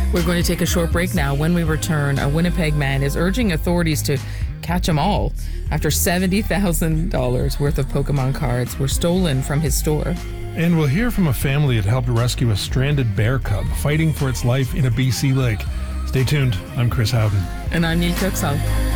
We're going to take a short break now. When we return, a Winnipeg man is urging authorities to catch them all after $70,000 worth of Pokemon cards were stolen from his store. And we'll hear from a family that helped rescue a stranded bear cub fighting for its life in a BC lake. Stay tuned. I'm Chris Howden. And I'm Neil Cookshall.